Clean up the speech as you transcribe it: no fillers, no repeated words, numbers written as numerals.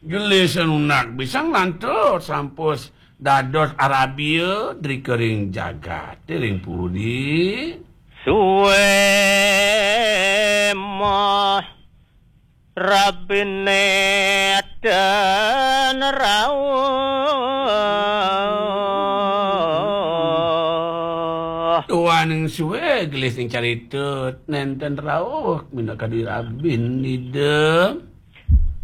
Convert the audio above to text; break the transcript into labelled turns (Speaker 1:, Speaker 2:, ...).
Speaker 1: Geulis unak bisa ngantor sampus dados Arabia drikering jagat teuing pudi.
Speaker 2: Suwe mah Rabbine dan rawuh
Speaker 1: Tuan suwe gelis ning caritut nenten rawuh mina ka Rabin ide.